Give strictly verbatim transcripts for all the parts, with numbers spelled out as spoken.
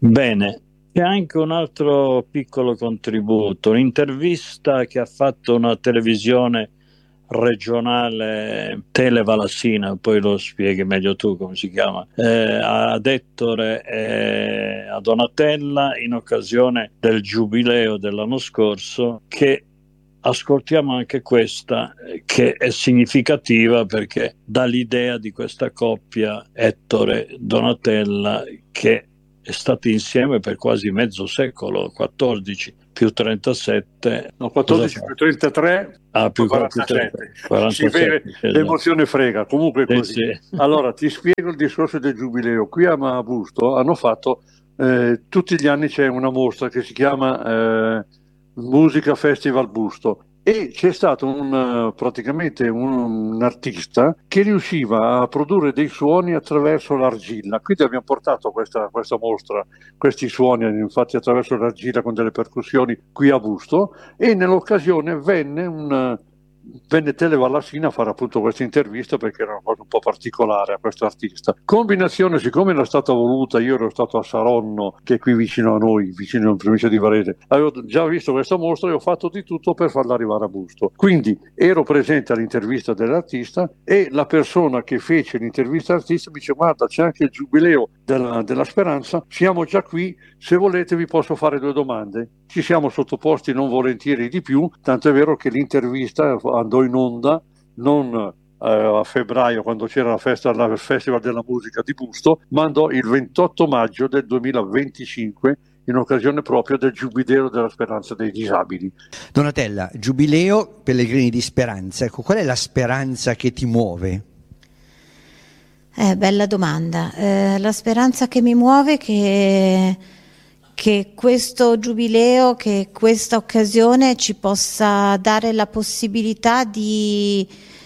Bene, c'è anche un altro piccolo contributo, un'intervista che ha fatto una televisione regionale, Televalassina, poi lo spieghi meglio tu come si chiama, eh, ad Ettore e a Donatella in occasione del giubileo dell'anno scorso, che ascoltiamo anche questa, che è significativa perché dà l'idea di questa coppia Ettore-Donatella che è stata insieme per quasi mezzo secolo, quattordici più trentasette. No, quattordici più trentatré, ah, più quarantasette. quarantasette. Si vede, l'emozione frega, comunque è così. Sì, sì. Allora, ti spiego il discorso del giubileo. Qui a Busto hanno fatto, eh, tutti gli anni c'è una mostra che si chiama eh, Musica Festival Busto. E c'è stato un, praticamente un, un artista che riusciva a produrre dei suoni attraverso l'argilla. Quindi abbiamo portato questa, questa mostra, questi suoni infatti attraverso l'argilla con delle percussioni qui a Busto, e nell'occasione venne un venne Televalassina a fare appunto questa intervista perché era una cosa un po' particolare a questo artista. Combinazione, siccome era stata voluta, io ero stato a Saronno, che è qui vicino a noi, vicino in provincia di Varese, avevo già visto questa mostra e ho fatto di tutto per farla arrivare a Busto. Quindi ero presente all'intervista dell'artista e la persona che fece l'intervista all'artista mi dice: guarda, c'è anche il giubileo della, della Speranza, siamo già qui, se volete vi posso fare due domande. Ci siamo sottoposti non volentieri di più, tanto è vero che l'intervista andò in onda non eh, a febbraio, quando c'era la festa, il Festival della Musica di Busto, ma andò il ventotto maggio del duemilaventicinque, in occasione proprio del Giubileo della Speranza dei Disabili. Donatella, Giubileo Pellegrini di Speranza, ecco, qual è la speranza che ti muove? Eh, bella domanda. Eh, la speranza che mi muove è che che questo giubileo, che questa occasione ci possa dare la possibilità di,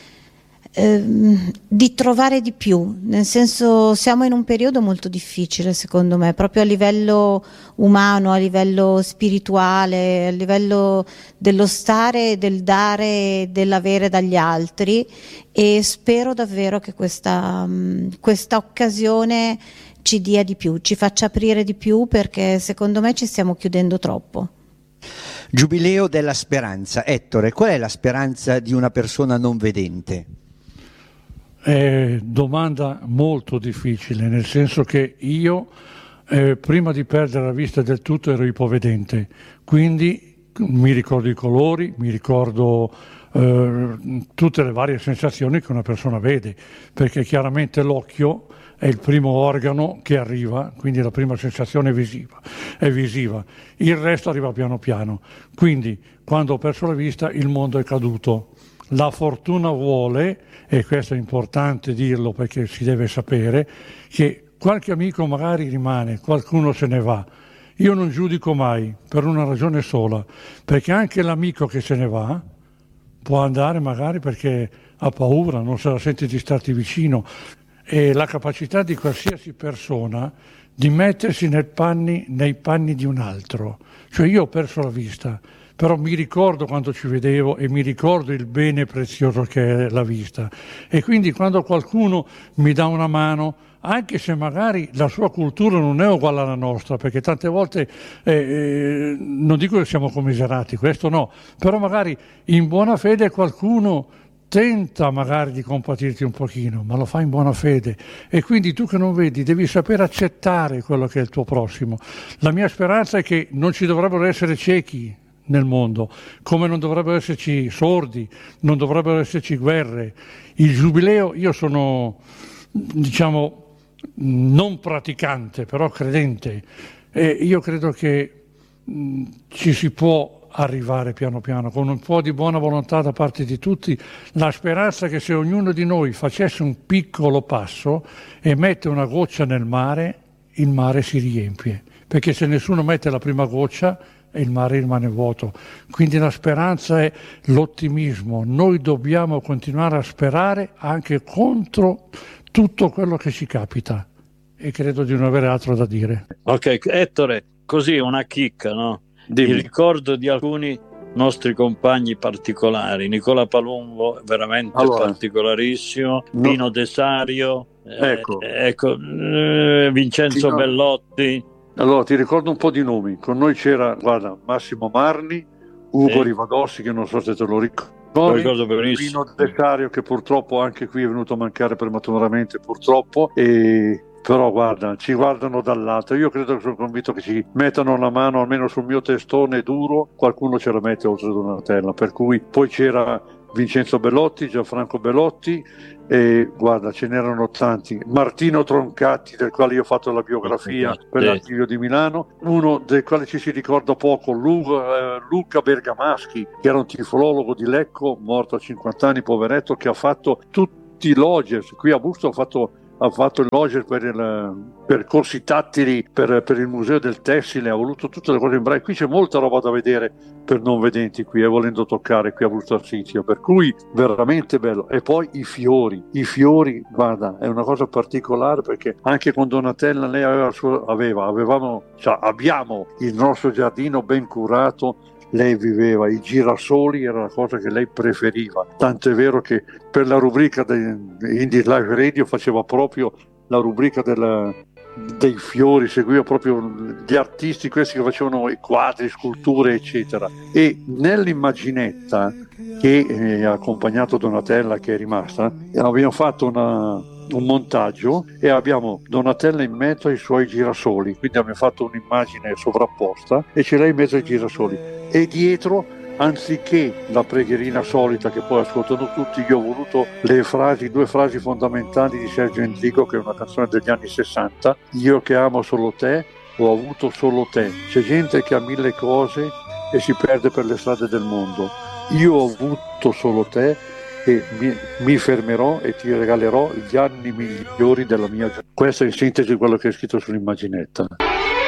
ehm, di trovare di più, nel senso siamo in un periodo molto difficile secondo me, proprio a livello umano, a livello spirituale, a livello dello stare, del dare, dell'avere dagli altri, e spero davvero che questa, questa occasione ci dia di più, ci faccia aprire di più, perché secondo me ci stiamo chiudendo troppo. Giubileo della Speranza. Ettore, qual è la speranza di una persona non vedente? È domanda molto difficile, nel senso che io eh, prima di perdere la vista del tutto ero ipovedente, quindi mi ricordo i colori, mi ricordo eh, tutte le varie sensazioni che una persona vede, perché chiaramente l'occhio è il primo organo che arriva, quindi la prima sensazione è visiva, è visiva. Il resto arriva piano piano. Quindi quando ho perso la vista il mondo è caduto. La fortuna vuole, e questo è importante dirlo perché si deve sapere, che qualche amico magari rimane, qualcuno se ne va. Io non giudico mai, per una ragione sola, perché anche l'amico che se ne va può andare magari perché ha paura, non se la sente di starti vicino. E la capacità di qualsiasi persona di mettersi nei panni, nei panni di un altro. Cioè io ho perso la vista, però mi ricordo quando ci vedevo e mi ricordo il bene prezioso che è la vista. E quindi quando qualcuno mi dà una mano, anche se magari la sua cultura non è uguale alla nostra, perché tante volte, eh, eh, non dico che siamo commiserati, questo no, però magari in buona fede qualcuno tenta magari di compatirti un pochino, ma lo fa in buona fede, e quindi tu che non vedi devi saper accettare quello che è il tuo prossimo. La mia speranza è che non ci dovrebbero essere ciechi nel mondo, come non dovrebbero esserci sordi, non dovrebbero esserci guerre. Il giubileo, io sono, diciamo, non praticante, però credente, e io credo che mh, ci si può arrivare piano piano, con un po' di buona volontà da parte di tutti, la speranza che se ognuno di noi facesse un piccolo passo e mette una goccia nel mare, il mare si riempie, perché se nessuno mette la prima goccia il mare rimane vuoto. Quindi la speranza è l'ottimismo, noi dobbiamo continuare a sperare anche contro tutto quello che ci capita, e credo di non avere altro da dire. Ok, Ettore, così una chicca, no? Dimmi. Il ricordo di alcuni nostri compagni particolari, Nicola Palumbo veramente allora, particolarissimo, no. Pino Desario, ecco, eh, ecco eh, Vincenzo Signor... Bellotti, Allora ti ricordo un po' di nomi. Con noi c'era, guarda, Massimo Marni, Ugo Sì. Rivadossi, che non so se te lo ricordi, Pino Decario, che purtroppo anche qui è venuto a mancare prematuramente, purtroppo, e però guarda, ci guardano dall'alto. Io credo che sono convinto che ci mettano la mano almeno sul mio testone duro, qualcuno ce la mette oltre Donatella, per cui poi c'era Vincenzo Bellotti, Gianfranco Bellotti, e guarda, ce n'erano tanti. Martino Troncatti, del quale io ho fatto la biografia per sì. l'Archivio di Milano, uno del quale ci si ricorda poco, Luca, eh, Luca Bergamaschi, che era un tifologo di Lecco, morto a cinquanta anni, poveretto, che ha fatto tutti i logers. Qui a Busto ha fatto ha fatto il loger per il percorsi tattili per, per il museo del tessile, ha voluto tutte le cose in braille. Qui c'è molta roba da vedere per non vedenti qui, e eh, volendo toccare qui a Busto Arsizio, per cui veramente bello. E poi i fiori, i fiori, guarda, è una cosa particolare, perché anche con Donatella lei aveva, il suo, aveva avevamo, cioè abbiamo il nostro giardino ben curato. Lei viveva i girasoli, era la cosa che lei preferiva, tanto è vero che per la rubrica di Indie Live Radio faceva proprio la rubrica della, dei fiori, seguiva proprio gli artisti, questi che facevano i quadri, sculture eccetera. E nell'immaginetta che eh, ha accompagnato Donatella, che è rimasta, abbiamo fatto una un montaggio e abbiamo Donatella in mezzo ai suoi girasoli, quindi abbiamo fatto un'immagine sovrapposta e ce l'ha in mezzo ai girasoli, e dietro, anziché la preghierina solita che poi ascoltano tutti, io ho voluto le frasi, due frasi fondamentali di Sergio Endrigo, che è una canzone degli anni sessanta: io che amo solo te, ho avuto solo te. C'è gente che ha mille cose e si perde per le strade del mondo, io ho avuto solo te e mi, mi fermerò e ti regalerò gli anni migliori della mia. Questo è in sintesi quello che è scritto sull'immaginetta.